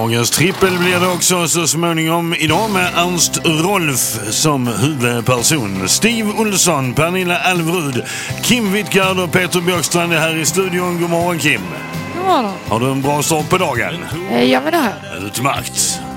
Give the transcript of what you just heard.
Dagens trippel blir det också så småningom idag med Ernst Rolf som huvudperson. Steve Olsson, Pernilla Alvrud, Kim Wittgard och Peter Björkstrand är här i studion. God morgon Kim. God morgon. Har du en bra start på dagen? Ja men det här. Utmärkt.